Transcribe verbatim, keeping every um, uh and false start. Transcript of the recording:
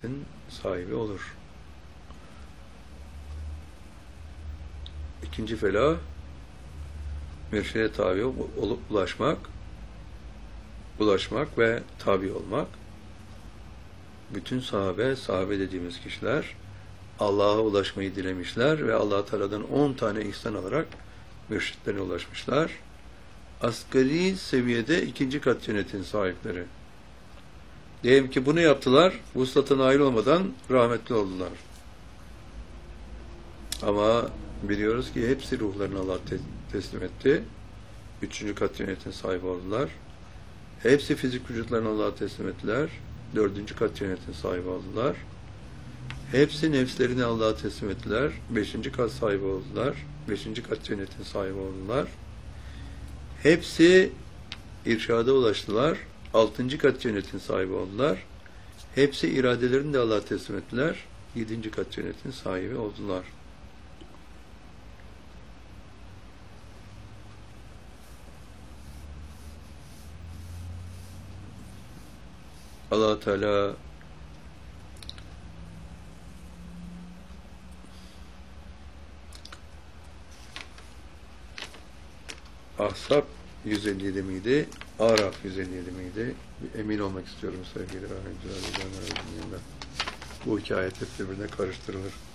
cennetin sahibi olur. İkinci felah, mürşide tabi olup ulaşmak, ulaşmak ve tabi olmak. Bütün sahabe, sahabe dediğimiz kişiler Allah'a ulaşmayı dilemişler ve Allah Teala'dan on tane ihsan alarak mürşitlerine ulaşmışlar. Asgari seviyede ikinci kat cennetin sahipleri. Diyelim ki bunu yaptılar, vuslata nail olmadan rahmetli oldular. Ama biliyoruz ki hepsi ruhlarını Allah'a te teslim etti. Üçüncü kat cennetin sahibi oldular. Hepsi fizik vücutlarını Allah'a teslim ettiler. Dördüncü kat cennetin sahibi oldular. Hepsi nefslerini Allah'a teslim ettiler. Beşinci kat sahibi oldular. Beşinci kat cennetin sahibi oldular. Hepsi irşada ulaştılar. Altıncı kat cennetin sahibi oldular. Hepsi iradelerini de Allah'a teslim ettiler. Yedinci kat cennetin sahibi oldular. Allah Teala Ahzab yüz elli yedi miydi? Araf yüz elli yedi miydi? Bir emin olmak istiyorum sevgili rahmetli. Bu iki ayet hep birbirine karıştırılır.